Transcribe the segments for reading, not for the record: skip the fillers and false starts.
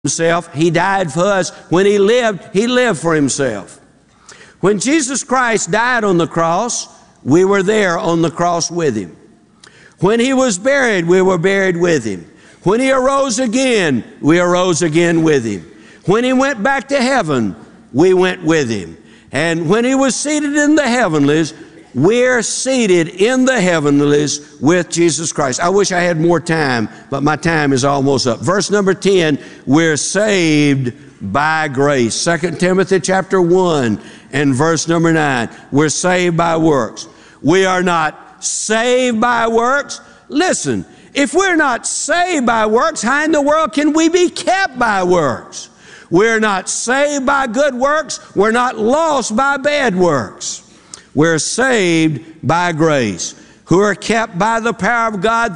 himself. He died for us. When he lived for himself. When Jesus Christ died on the cross, we were there on the cross with him. When he was buried, we were buried with him. When he arose again, we arose again with him. When he went back to heaven, we went with him. And when he was seated in the heavenlies, we're seated in the heavenlies with Jesus Christ. I wish I had more time, but my time is almost up. Verse number 10, we're saved by grace. 2 Timothy chapter 1 and verse number 9, we're saved by works. We are not saved by works. Listen, if we're not saved by works, how in the world can we be kept by works? We're not saved by good works. We're not lost by bad works. We're saved by grace, who are kept by the power of God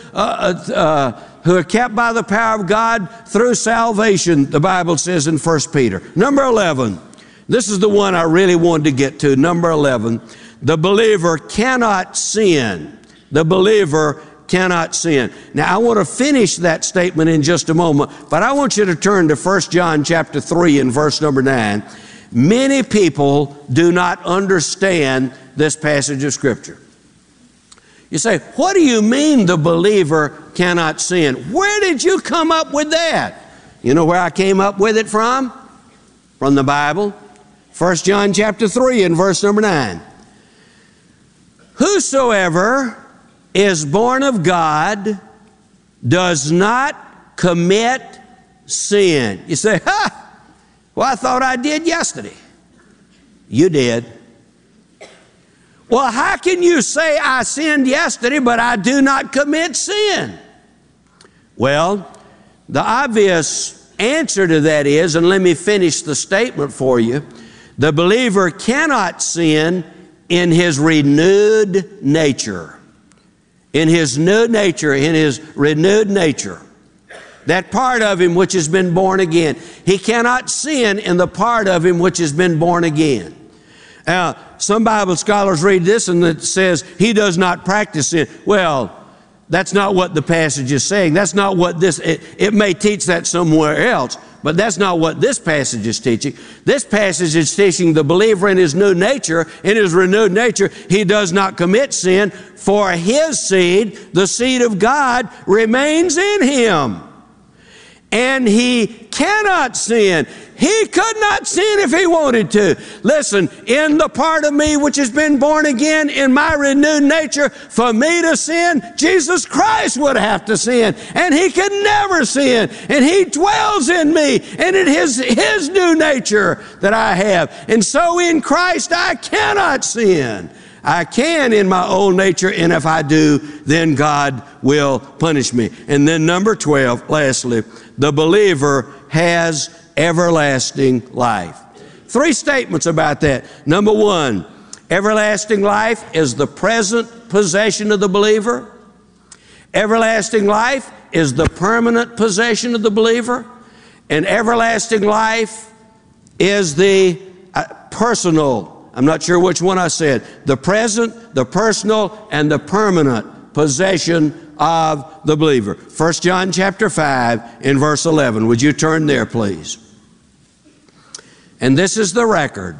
through salvation, the Bible says in 1 Peter. Number 11, this is the one I really wanted to get to. Number 11, the believer cannot sin. The believer cannot sin. Now, I want to finish that statement in just a moment, but I want you to turn to 1 John chapter 3 and verse number 9. Many people do not understand this passage of Scripture. You say, what do you mean the believer cannot sin? Where did you come up with that? You know where I came up with it from? From the Bible. 1 John chapter 3 and verse number 9. Whosoever is born of God does not commit sin. You say, well, I thought I did yesterday. You did. Well, how can you say I sinned yesterday, but I do not commit sin? Well, the obvious answer to that is, and let me finish the statement for you, the believer cannot sin in his renewed nature. In his new nature, in his renewed nature. That part of him which has been born again. He cannot sin in the part of him which has been born again. Some Bible scholars read this and it says, he does not practice sin. Well, that's not what the passage is saying. That's not what it may teach that somewhere else, but that's not what this passage is teaching. This passage is teaching the believer in his new nature, in his renewed nature, he does not commit sin, for his seed, the seed of God, remains in him. And he cannot sin. He could not sin if he wanted to. Listen, in the part of me which has been born again, in my renewed nature, for me to sin, Jesus Christ would have to sin. And he could never sin. And he dwells in me. And it is his new nature that I have. And so in Christ I cannot sin. I can in my old nature, and if I do, then God will punish me. And then number 12, lastly, the believer has everlasting life. 3 statements about that. Number 1, everlasting life is the present possession of the believer. Everlasting life is the permanent possession of the believer. And everlasting life is the personal, I'm not sure which one I said, the present, the personal, and the permanent possession of the believer. 1 John chapter 5 and verse 11. Would you turn there, please? And this is the record.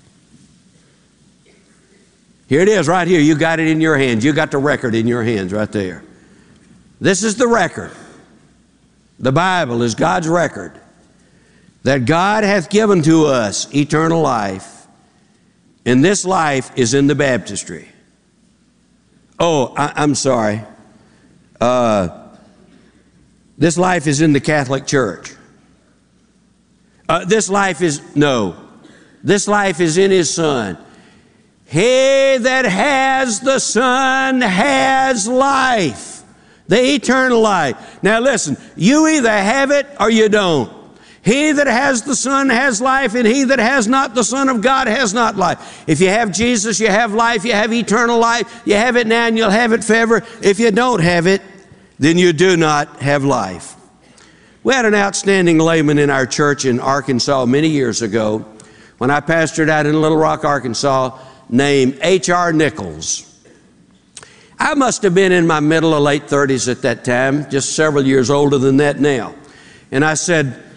Here it is right here. You got it in your hands. You got the record in your hands right there. This is the record. The Bible is God's record. That God hath given to us eternal life. And this life is in the baptistry. Oh, I'm sorry. This life is in the Catholic Church. This life is in His Son. He that has the Son has life, the eternal life. Now listen, you either have it or you don't. He that has the Son has life, and he that has not the Son of God has not life. If you have Jesus, you have life, you have eternal life. You have it now and you'll have it forever. If you don't have it, then you do not have life. We had an outstanding layman in our church in Arkansas many years ago when I pastored out in Little Rock, Arkansas, named H.R. Nichols. I must have been in my middle or late 30s at that time, just several years older than that now. And I said,